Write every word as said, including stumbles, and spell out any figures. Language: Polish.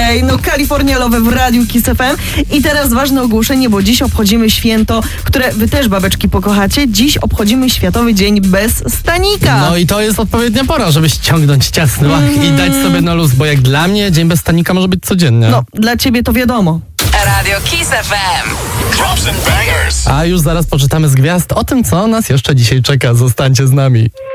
okej. Okay. No kalifornialowe w Radiu Kiss F M. I teraz ważne ogłoszenie, bo dziś obchodzimy święto, które wy też, babeczki, pokochacie. Dziś obchodzimy Światowy Dzień bez stanika. No i to jest odpowiednia pora, żeby ściągnąć ciasny łach mm. i dać sobie na luz, bo jak dla mnie dzień bez stanika może być codziennie. No, dla ciebie to wiadomo. Radio Kiss F M. A już zaraz poczytamy z gwiazd o tym, co nas jeszcze dzisiaj czeka. Zostańcie z nami.